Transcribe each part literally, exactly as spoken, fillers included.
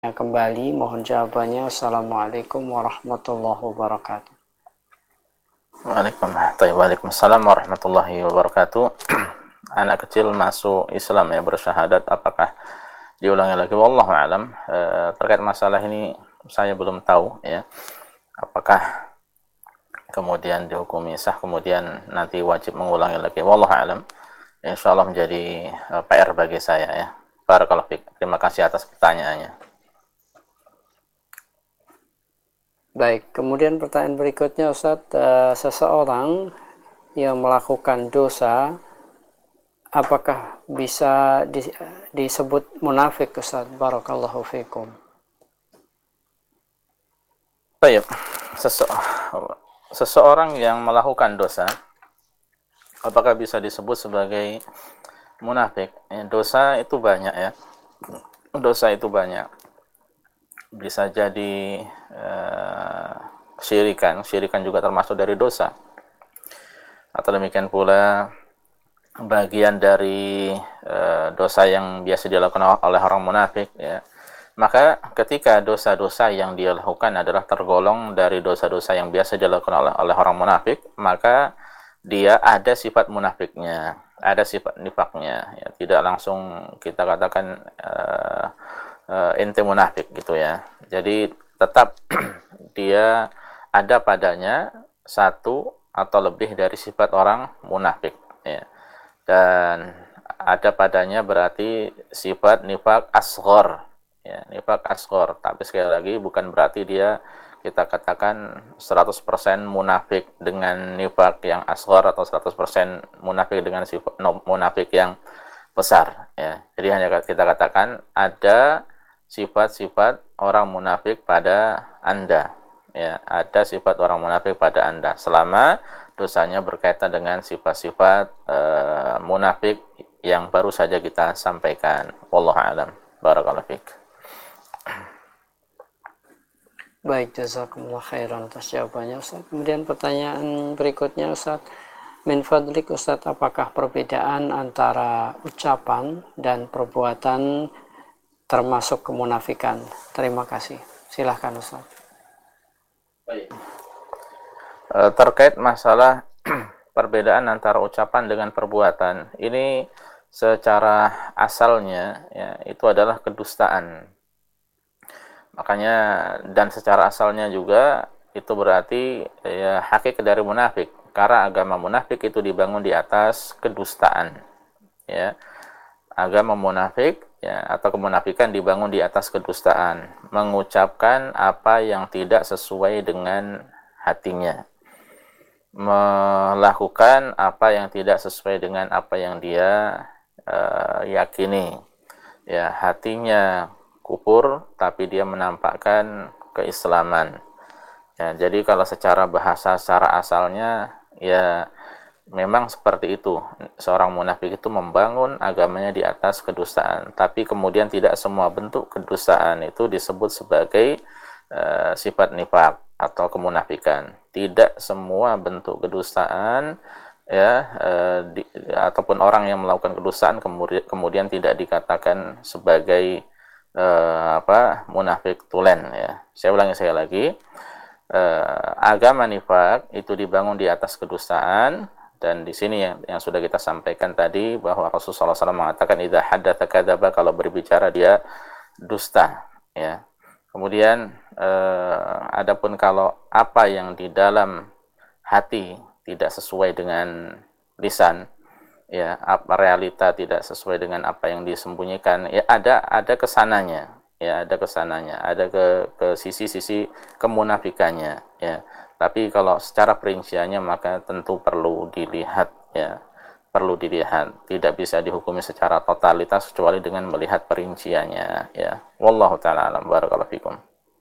kembali, mohon jawabannya. Assalamualaikum warahmatullahi wabarakatuh. Waalaikumsalam warahmatullahi wabarakatuh. Anak kecil masuk Islam ya, bersyahadat, apakah diulangi lagi? Wallahu alam. E, terkait masalah ini saya belum tahu ya, apakah kemudian dihukumi sah kemudian nanti wajib mengulangi lagi. Wallahu alam. Insyaallah menjadi uh, P R bagi saya ya. Barakallahu fiik. Terima kasih atas pertanyaannya. Baik, kemudian pertanyaan berikutnya Ustaz, uh, seseorang yang melakukan dosa apakah bisa di, disebut munafik Ustaz? Barakallahu fiikum. Baik, Sese seseorang yang melakukan dosa apakah bisa disebut sebagai munafik? Ya, dosa itu banyak ya. Dosa itu banyak. Bisa jadi uh, syirikan, syirikan juga termasuk dari dosa. Atau demikian pula bagian dari uh, dosa yang biasa dilakukan oleh orang munafik ya. Maka ketika dosa-dosa yang dia lakukan adalah tergolong dari dosa-dosa yang biasa dilakukan oleh, oleh orang munafik, maka dia ada sifat munafiknya, ada sifat nifaknya ya. Tidak langsung kita katakan uh, uh, ente munafik gitu ya. Jadi tetap dia ada padanya satu atau lebih dari sifat orang munafik ya. Dan ada padanya berarti sifat nifak asghar ya, nifak asghar. Tapi sekali lagi bukan berarti dia kita katakan seratus persen munafik dengan nifak yang asghar atau seratus persen munafik dengan sifat no, munafik yang besar ya. Jadi hanya kita katakan ada sifat-sifat orang munafik pada Anda ya, ada sifat orang munafik pada Anda selama dosanya berkaitan dengan sifat-sifat uh, munafik yang baru saja kita sampaikan. Wallahu a'lam. Barakallahu fiik. Baik, jazakumullah khairan atas jawabannya Ustaz. Kemudian pertanyaan berikutnya Ustaz, min fadlik Ustaz, apakah perbedaan antara ucapan dan perbuatan termasuk kemunafikan? Terima kasih. Silahkan Ustaz. Baik. Terkait masalah perbedaan antara ucapan dengan perbuatan, ini secara asalnya ya, itu adalah kedustaan. Makanya dan secara asalnya juga itu berarti ya, hakikat dari munafik, karena agama munafik itu dibangun di atas kedustaan ya. Agama munafik ya, atau kemunafikan dibangun di atas kedustaan, mengucapkan apa yang tidak sesuai dengan hatinya, melakukan apa yang tidak sesuai dengan apa yang dia uh, yakini ya. Hatinya kufur tapi dia menampakkan keislaman ya. Jadi kalau secara bahasa secara asalnya ya memang seperti itu, seorang munafik itu membangun agamanya di atas kedustaan, tapi kemudian tidak semua bentuk kedustaan itu disebut sebagai uh, sifat nifak atau kemunafikan. Tidak semua bentuk kedustaan ya uh, di, ataupun orang yang melakukan kedustaan kemudian, kemudian tidak dikatakan sebagai Uh, apa munafik tulen ya. Saya ulangi sekali lagi, uh, agama nifak itu dibangun di atas kedustaan, dan di sini yang, yang sudah kita sampaikan tadi bahwa Rasulullah shallallahu alaihi wasallam mengatakan idza haddatsa kadzaba, kalau berbicara dia dusta ya. Kemudian uh, adapun kalau apa yang di dalam hati tidak sesuai dengan lisan ya, apa realita tidak sesuai dengan apa yang disembunyikan ya, ada ada kesananya ya, ada kesananya, ada ke ke sisi-sisi kemunafikannya ya. Tapi kalau secara perinciannya maka tentu perlu dilihat ya, perlu dilihat, tidak bisa dihukumi secara totalitas kecuali dengan melihat perinciannya ya. Wallahu taala alam. Barakallahu fikum.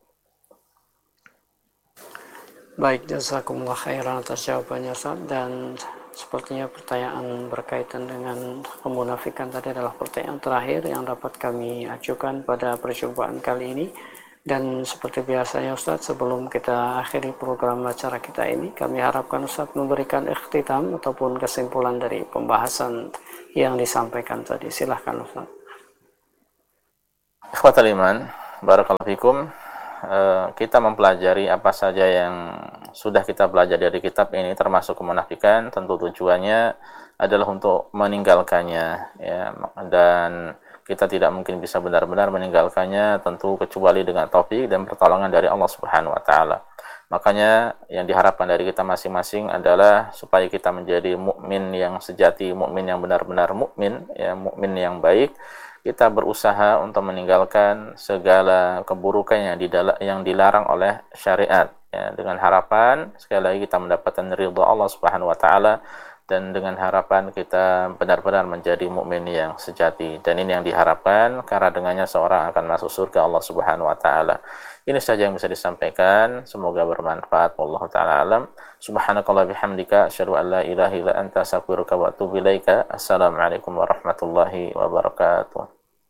Baik, jazakumullah khairan atas jawabannya Ustaz. Dan sepertinya pertanyaan berkaitan dengan kemunafikan tadi adalah pertanyaan terakhir yang dapat kami ajukan pada perjumpaan kali ini. Dan seperti biasanya Ustaz, sebelum kita akhiri program acara kita ini, kami harapkan Ustaz memberikan ikhtitam ataupun kesimpulan dari pembahasan yang disampaikan tadi. Silahkan Ustaz. Ikhwatal iman, barakallahu fikum, uh, kita mempelajari apa saja yang sudah kita pelajari dari kitab ini termasuk kemunafikan, tentu tujuannya adalah untuk meninggalkannya, ya, dan kita tidak mungkin bisa benar-benar meninggalkannya tentu kecuali dengan taufik dan pertolongan dari Allah Subhanahu wa taala. Makanya yang diharapkan dari kita masing-masing adalah supaya kita menjadi mukmin yang sejati, mukmin yang benar-benar mukmin, ya, mukmin yang baik. Kita berusaha untuk meninggalkan segala keburukan yang didala, yang dilarang oleh syariat, ya, dengan harapan sekali lagi kita mendapatkan ridha Allah Subhanahu wa taala, dan dengan harapan kita benar-benar menjadi mukmin yang sejati. Dan ini yang diharapkan karena dengannya seorang akan masuk surga Allah Subhanahu wa taala. Ini saja yang bisa disampaikan, semoga bermanfaat. Wallahu taala alam. Subhanakallah bihamdika asyhadu an la ilaha illa anta astaghfiruka wa atubu ilaika. Assalamualaikum warahmatullahi wabarakatuh.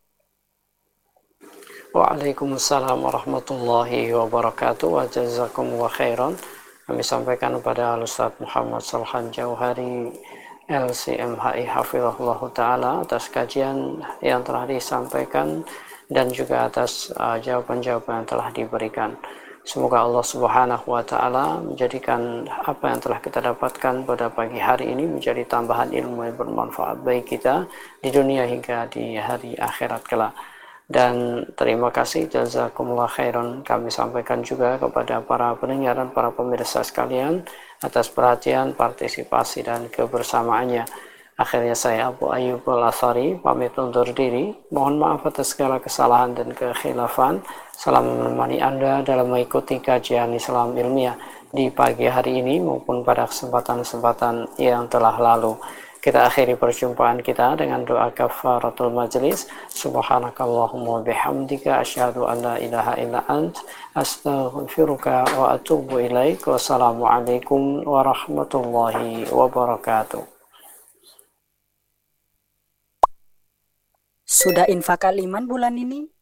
Waalaikumsalam warahmatullahi wabarakatuh. Wa jazakumullah khairan. Kami sampaikan kepada Al-Ustaz Muhammad Salhan Jauhari L C M H I Hafizahullah Ta'ala atas kajian yang telah disampaikan dan juga atas uh, jawaban-jawaban yang telah diberikan. Semoga Allah Subhanahu wa taala menjadikan apa yang telah kita dapatkan pada pagi hari ini menjadi tambahan ilmu yang bermanfaat bagi kita di dunia hingga di hari akhirat kelak. Dan terima kasih, jazakumullah khairan, kami sampaikan juga kepada para pendengar dan para pemirsa sekalian atas perhatian, partisipasi dan kebersamaannya. Akhirnya saya Abu Ayyub Al-Athari pamit undur diri. Mohon maaf atas segala kesalahan dan kekhilafan. Salam menemani Anda dalam mengikuti kajian Islam ilmiah di pagi hari ini maupun pada kesempatan-kesempatan yang telah lalu. Kita akhiri perjumpaan kita dengan doa kafaratul majlis. Subhanakallahumma bihamdika asyhadu an la ilaha illa ant astaghfiruka wa atubu ilaik. Wassalamualaikum warahmatullahi wabarakatuh. Sudah infak kaliman bulan ini?